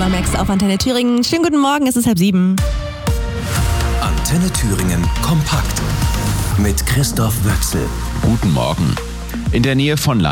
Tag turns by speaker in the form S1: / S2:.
S1: Eva Max auf Antenne Thüringen. Schönen guten Morgen, es ist 6:30.
S2: Antenne Thüringen kompakt mit Christoph Wöchsel.
S3: Guten Morgen. In der Nähe von